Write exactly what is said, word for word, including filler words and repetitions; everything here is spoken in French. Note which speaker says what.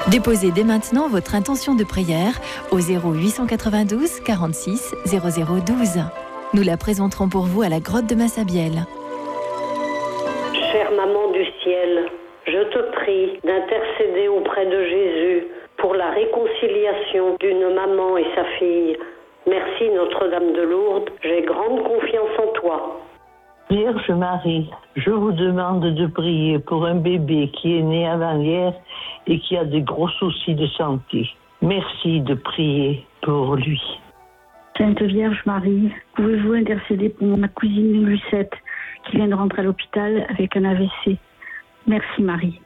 Speaker 1: Déposez dès maintenant votre intention de prière au zéro huit cent quatre-vingt-douze quarante-six zéro zéro douze. Nous la présenterons pour vous à la grotte de Massabielle.
Speaker 2: Chère Maman du ciel, je te prie d'intercéder auprès de Jésus pour la réconciliation d'une maman et sa fille. Merci Notre-Dame de Lourdes, j'ai grande confiance en toi.
Speaker 3: Vierge Marie, je vous demande de prier pour un bébé qui est né avant-hier et qui a de gros soucis de santé. Merci de prier pour lui.
Speaker 4: Sainte Vierge Marie, pouvez-vous intercéder pour ma cousine Lucette qui vient de rentrer à l'hôpital avec un A V C? Merci Marie.